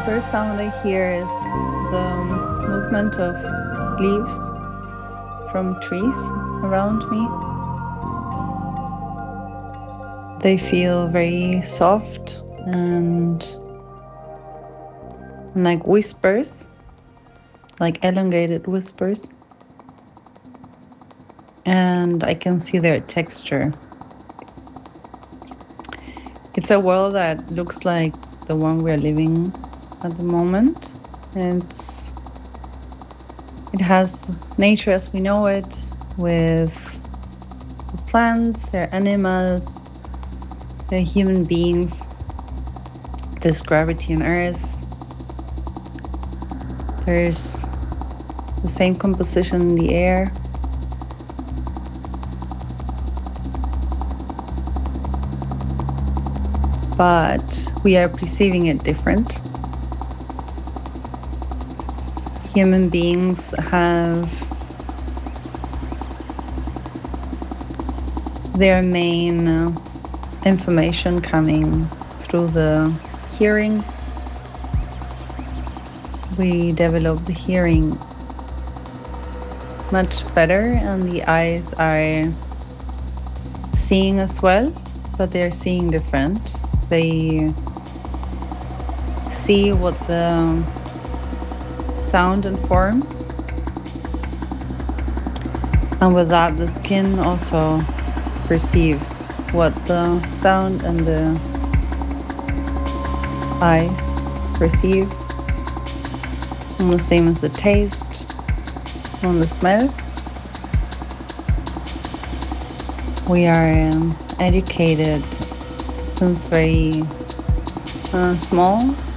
First sound I hear is the movement of leaves from trees around me. They feel very soft and like whispers, like elongated whispers. And I can see their texture. It's a world that looks like the one we're living at the moment. It has nature as we know it, with the plants, their animals, their human beings. There's gravity on Earth. There's the same composition in the air. But we are perceiving it different. Human beings have their main information coming through the hearing. We develop the hearing much better, and the eyes are seeing as well, but they're seeing different. They see what the sound informs, and with that the skin also perceives what the sound and the eyes perceive, and the same as the taste and the smell. We are educated since very small